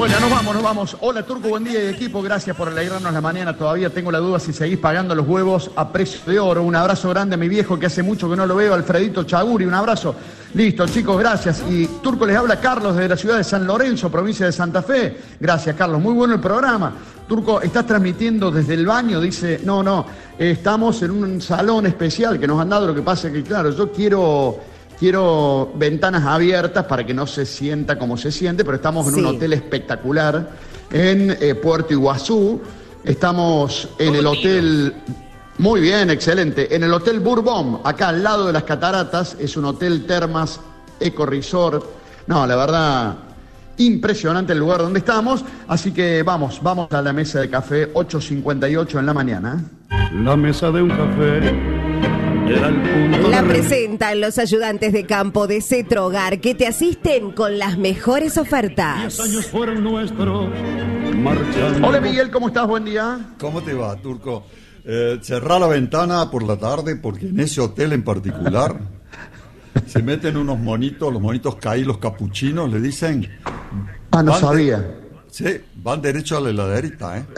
Bueno, nos vamos. Hola, Turco, buen día y equipo. Gracias por alegrarnos la mañana. Todavía tengo la duda si seguís pagando los huevos a precio de oro. Un abrazo grande a mi viejo que hace mucho que no lo veo, Alfredito Chaguri. Un abrazo. Listo, chicos, gracias. Y Turco, les habla Carlos desde la ciudad de San Lorenzo, provincia de Santa Fe. Gracias, Carlos. Muy bueno el programa. Turco, ¿estás transmitiendo desde el baño? Dice, no, estamos en un salón especial que nos han dado. Lo que pasa es que, claro, yo quiero ventanas abiertas para que no se sienta como se siente, pero estamos en un hotel espectacular en Puerto Iguazú. Estamos en el hotel... Muy bien, excelente. En el Hotel Bourbon, acá al lado de las cataratas, es un hotel termas, eco resort. No, la verdad, impresionante el lugar donde estamos. Así que vamos a la mesa de café, 8:58 en la mañana. La mesa de un café. La presentan los ayudantes de campo de Cetrogar que te asisten con las mejores ofertas. 10 años fueron nuestros. Hola Miguel, ¿cómo estás? Buen día. ¿Cómo te va, Turco? Cerrá la ventana por la tarde porque en ese hotel en particular se meten unos monitos, los monitos caí, los capuchinos, le dicen... No sabía. Sí, van derecho a la heladerita, ¿eh?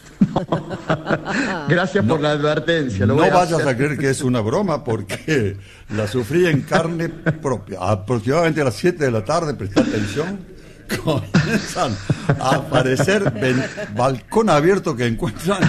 Gracias por la advertencia. No vayas a creer que es una broma porque la sufrí en carne propia. Aproximadamente a las 7 de la tarde, presta atención, comienzan a aparecer balcón abierto que encuentran.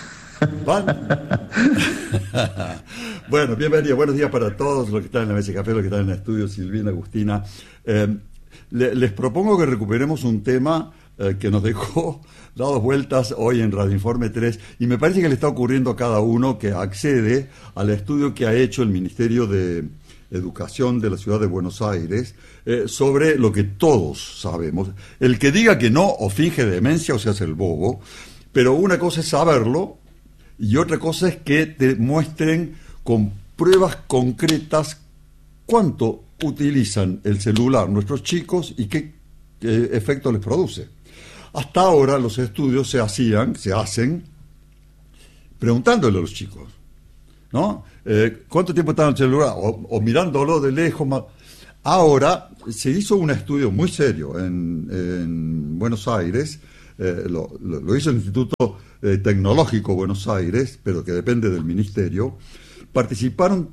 Bueno, bienvenido, buenos días para todos los que están en la mesa de café, los que están en el estudio, Silvina, Agustina. Les propongo que recuperemos un tema que nos dejó dados vueltas hoy en Radio Informe 3 y me parece que le está ocurriendo a cada uno que accede al estudio que ha hecho el Ministerio de Educación de la Ciudad de Buenos Aires sobre lo que todos sabemos. El que diga que no o finge demencia o se hace el bobo, pero una cosa es saberlo y otra cosa es que te muestren con pruebas concretas cuánto utilizan el celular nuestros chicos y qué efecto les produce. Hasta ahora los estudios se hacen preguntándole a los chicos, ¿no? ¿Cuánto tiempo están en el celular? O mirándolo de lejos. Ahora se hizo un estudio muy serio en Buenos Aires, lo hizo el Instituto Tecnológico Buenos Aires, pero que depende del Ministerio. Participaron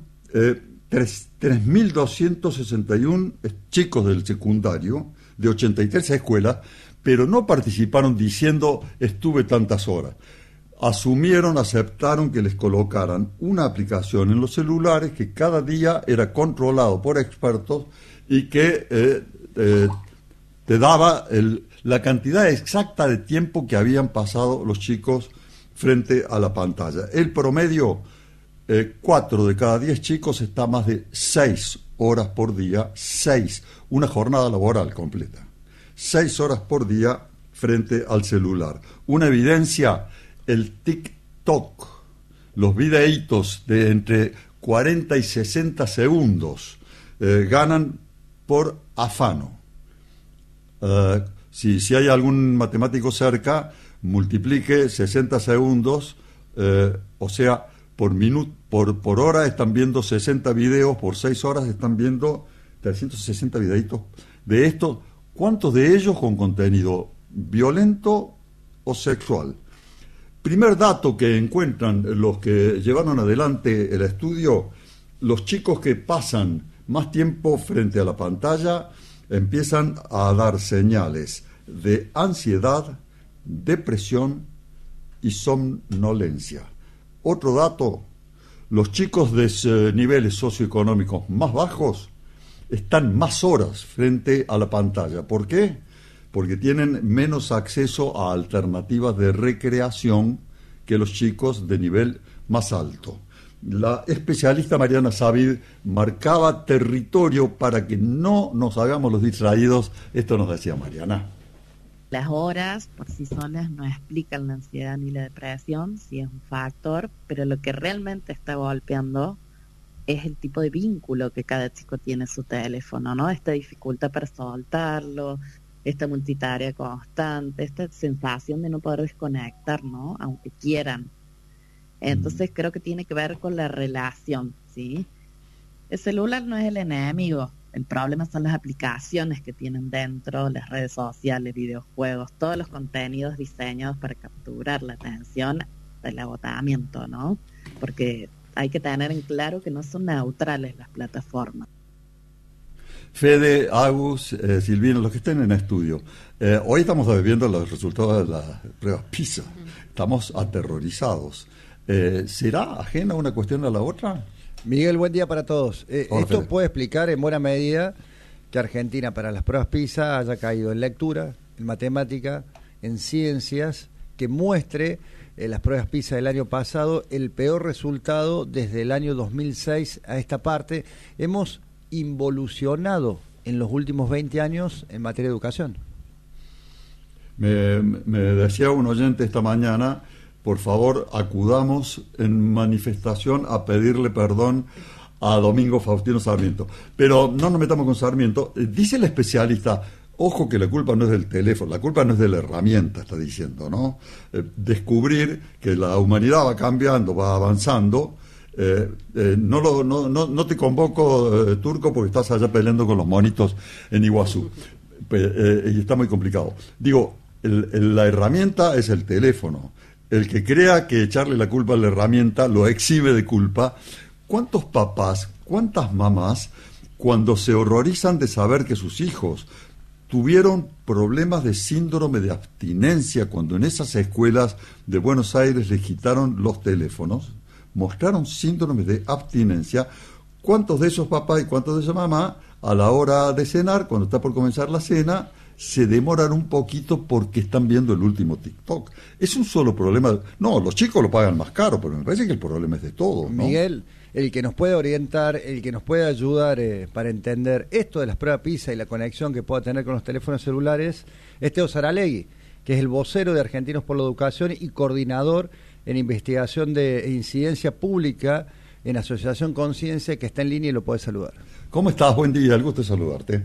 3.261 chicos del secundario de 83 escuelas, pero no participaron diciendo estuve tantas horas. Aceptaron que les colocaran una aplicación en los celulares que cada día era controlado por expertos y que te daba la cantidad exacta de tiempo que habían pasado los chicos frente a la pantalla. El promedio, 4 de cada 10 chicos está más de 6 horas por día, una jornada laboral completa. 6 horas por día frente al celular. Una evidencia, el TikTok, los videitos de entre 40 y 60 segundos ganan por afano. Si hay algún matemático cerca, multiplique 60 segundos, o sea, por hora están viendo 60 videos, por 6 horas están viendo 360 videitos de esto. ¿Cuántos de ellos con contenido violento o sexual? Primer dato que encuentran los que llevaron adelante el estudio, los chicos que pasan más tiempo frente a la pantalla empiezan a dar señales de ansiedad, depresión y somnolencia. Otro dato, los chicos de niveles socioeconómicos más bajos están más horas frente a la pantalla. ¿Por qué? Porque tienen menos acceso a alternativas de recreación que los chicos de nivel más alto. La especialista Mariana Savid marcaba territorio para que no nos hagamos los distraídos. Esto nos decía Mariana. Las horas por sí solas no explican la ansiedad ni la depresión, sí es un factor, pero lo que realmente está golpeando es el tipo de vínculo que cada chico tiene en su teléfono, ¿no? Esta dificultad para soltarlo, esta multitarea constante, esta sensación de no poder desconectar, ¿no? Aunque quieran. Entonces creo que tiene que ver con la relación, ¿sí? El celular no es el enemigo, El problema son las aplicaciones que tienen dentro, las redes sociales, videojuegos, todos los contenidos diseñados para capturar la atención del agotamiento, ¿no? Porque hay que tener en claro que no son neutrales las plataformas. Fede, Agus, Silvina, los que estén en estudio, hoy estamos viendo los resultados de las pruebas PISA. Estamos aterrorizados. ¿Será ajena una cuestión a la otra? Miguel, buen día para todos. Hola, esto Fede. puede explicar en buena medida que Argentina para las pruebas PISA haya caído en lectura, en matemática, en ciencias, que muestre las pruebas PISA del año pasado el peor resultado desde el año 2006 a esta parte. Hemos involucionado en los últimos 20 años en materia de educación. Me decía un oyente esta mañana, por favor acudamos en manifestación a pedirle perdón a Domingo Faustino Sarmiento. Pero no nos metamos con Sarmiento. Dice el especialista, ojo que la culpa no es del teléfono, la culpa no es de la herramienta, está diciendo, ¿no? Descubrir que la humanidad va cambiando, va avanzando. No te convoco, Turco, porque estás allá peleando con los monitos en Iguazú. Y está muy complicado. Digo, la herramienta es el teléfono. El que crea que echarle la culpa a la herramienta lo exime de culpa. ¿Cuántos papás, cuántas mamás, cuando se horrorizan de saber que sus hijos tuvieron problemas de síndrome de abstinencia cuando en esas escuelas de Buenos Aires les quitaron los teléfonos, mostraron síndromes de abstinencia? ¿Cuántos de esos papás y cuántos de esa mamá, a la hora de cenar, cuando está por comenzar la cena, se demoran un poquito porque están viendo el último TikTok? Es un solo problema. No, los chicos lo pagan más caro, pero me parece que el problema es de todos, ¿no? Miguel, el que nos puede orientar, el que nos puede ayudar para entender esto de las pruebas PISA y la conexión que pueda tener con los teléfonos celulares, es Teo Saralegui, que es el vocero de Argentinos por la Educación y coordinador en investigación de incidencia pública en Asociación Conciencia, que está en línea y lo puede saludar. ¿Cómo estás? Buen día, el gusto de saludarte.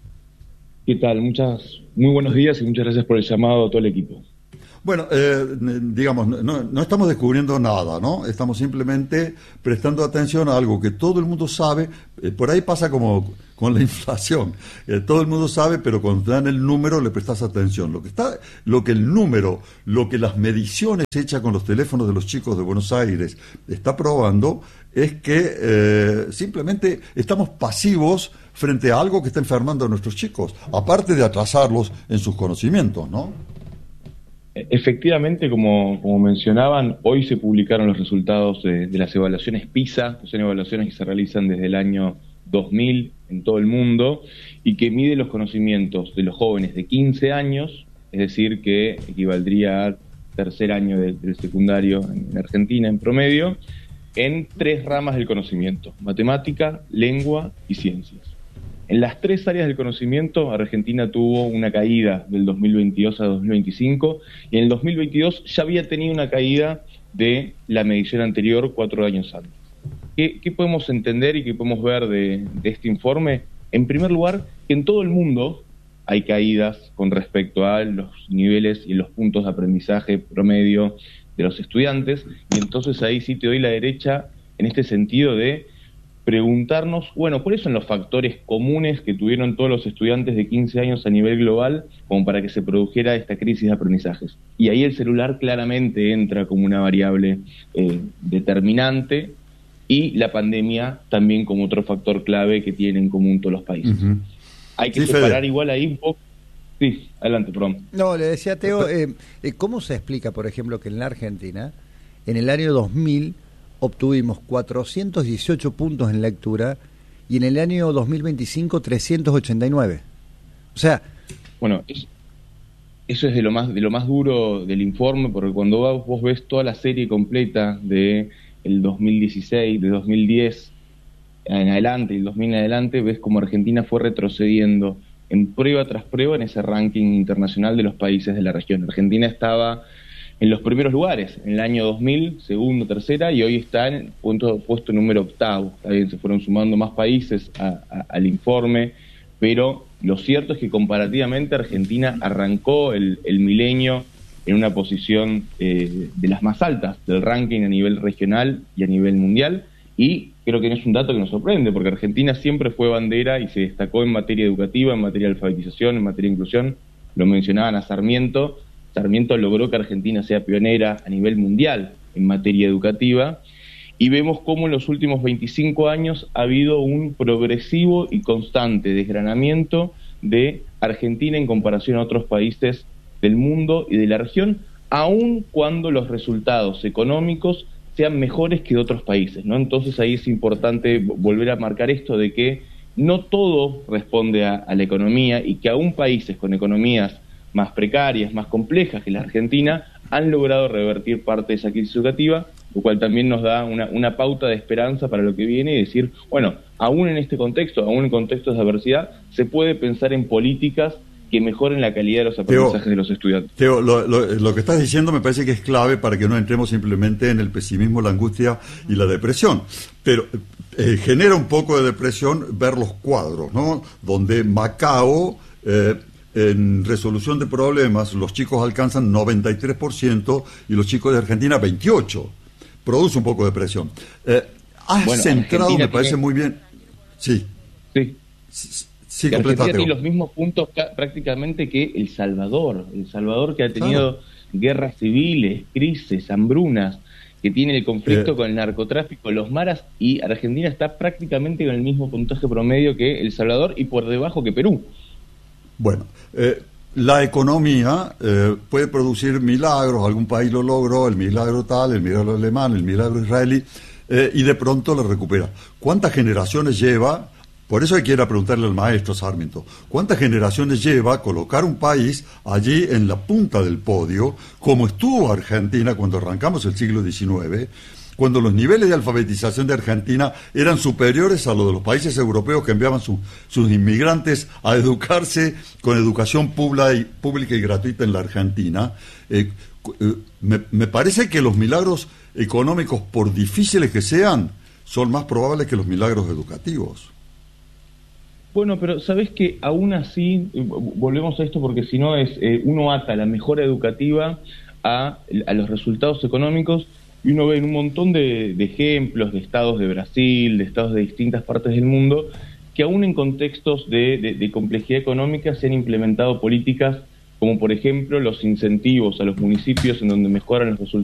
¿Qué tal? Muy buenos días y muchas gracias por el llamado a todo el equipo. Bueno, digamos, no estamos descubriendo nada, ¿no? Estamos simplemente prestando atención a algo que todo el mundo sabe. Por ahí pasa como con la inflación. Todo el mundo sabe, pero cuando te dan el número le prestas atención. Lo que las mediciones hechas con los teléfonos de los chicos de Buenos Aires está probando es que simplemente estamos pasivos frente a algo que está enfermando a nuestros chicos, aparte de atrasarlos en sus conocimientos, ¿no? Efectivamente, como mencionaban, hoy se publicaron los resultados de las evaluaciones PISA, que son evaluaciones que se realizan desde el año 2000 en todo el mundo y que mide los conocimientos de los jóvenes de 15 años, es decir, que equivaldría al tercer año del secundario en Argentina en promedio, en 3 ramas del conocimiento: matemática, lengua y ciencias. En las 3 áreas del conocimiento, Argentina tuvo una caída del 2022 a 2025 y en el 2022 ya había tenido una caída de la medición anterior 4 años antes. ¿Qué podemos entender y qué podemos ver de este informe? En primer lugar, que en todo el mundo hay caídas con respecto a los niveles y los puntos de aprendizaje promedio de los estudiantes, y entonces ahí sí te doy la derecha en este sentido de preguntarnos, bueno, ¿cuáles son los factores comunes que tuvieron todos los estudiantes de 15 años a nivel global como para que se produjera esta crisis de aprendizajes? Y ahí el celular claramente entra como una variable determinante, y la pandemia también como otro factor clave que tienen en común todos los países. Uh-huh. Hay que separar Fede. Igual ahí un poco. Sí, adelante, perdón. No, le decía a Teo, ¿cómo se explica, por ejemplo, que en la Argentina, en el año 2000, obtuvimos 418 puntos en lectura y en el año 2025 389? O sea, bueno, eso es de lo más duro del informe, porque cuando vos ves toda la serie completa de el 2016, de 2010 en adelante y el 2000 en adelante, ves como Argentina fue retrocediendo en prueba tras prueba en ese ranking internacional de los países de la región. Argentina estaba en los primeros lugares, en el año 2000, segundo, tercera, y hoy está en puesto número 8. Está bien, se fueron sumando más países al informe, pero lo cierto es que comparativamente Argentina arrancó el milenio en una posición de las más altas del ranking a nivel regional y a nivel mundial, Y creo que no es un dato que nos sorprende, porque Argentina siempre fue bandera y se destacó en materia educativa, en materia de alfabetización, en materia de inclusión. Lo mencionaban a Sarmiento. Sarmiento logró que Argentina sea pionera a nivel mundial en materia educativa. Y vemos cómo en los últimos 25 años ha habido un progresivo y constante desgranamiento de Argentina en comparación a otros países del mundo y de la región, aun cuando los resultados económicos sean mejores que de otros países, ¿no? Entonces ahí es importante volver a marcar esto de que no todo responde a la economía, y que aún países con economías más precarias, más complejas que la Argentina, han logrado revertir parte de esa crisis educativa, lo cual también nos da una pauta de esperanza para lo que viene, y decir, bueno, aún en este contexto, aún en contextos de adversidad, se puede pensar en políticas que mejoren la calidad de los aprendizajes de los estudiantes. Teo, lo que estás diciendo me parece que es clave para que no entremos simplemente en el pesimismo, la angustia y la depresión. Pero genera un poco de depresión ver los cuadros, ¿no? Donde Macao, en resolución de problemas, los chicos alcanzan 93% y los chicos de Argentina 28%. Produce un poco de presión. Has centrado, Argentina me parece muy bien. Sí. Sí, Argentina tiene los mismos puntos prácticamente que El Salvador. El Salvador, que ha tenido guerras civiles, crisis, hambrunas, que tiene el conflicto con el narcotráfico, los maras, y Argentina está prácticamente con el mismo puntaje promedio que El Salvador y por debajo que Perú. Bueno, la economía puede producir milagros, algún país lo logró, el milagro tal, el milagro alemán, el milagro israelí, y de pronto lo recupera. ¿Cuántas generaciones lleva? Por eso hay que ir a preguntarle al maestro Sarmiento, ¿cuántas generaciones lleva colocar un país allí en la punta del podio, como estuvo Argentina cuando arrancamos el siglo XIX, cuando los niveles de alfabetización de Argentina eran superiores a los de los países europeos que enviaban sus inmigrantes a educarse con educación pública y gratuita en la Argentina? Me parece que los milagros económicos, por difíciles que sean, son más probables que los milagros educativos. Bueno, pero sabes que aún así, volvemos a esto porque si no es, uno ata la mejora educativa a los resultados económicos, y uno ve en un montón de ejemplos de estados de Brasil, de estados de distintas partes del mundo, que aún en contextos de complejidad económica se han implementado políticas como por ejemplo los incentivos a los municipios en donde mejoran los resultados